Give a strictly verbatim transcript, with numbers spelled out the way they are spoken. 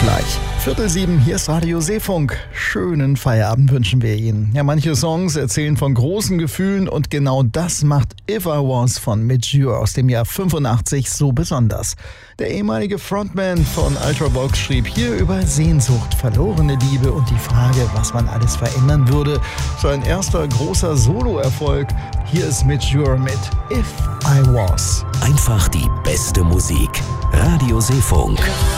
gleich. Viertel sieben, hier ist Radio Seefunk. Schönen Feierabend wünschen wir Ihnen. Ja, manche Songs erzählen von großen Gefühlen und genau das macht If I Was von Midge Ure aus dem Jahr fünfundachtzig so besonders. Der ehemalige Frontman von Ultravox schrieb hier über Sehnsucht, verlorene Liebe und die Frage, was man alles verändern würde. Sein erster großer Solo-Erfolg. Hier ist Midge Ure mit If I Was. Einfach die beste Musik. Radio Seefunk.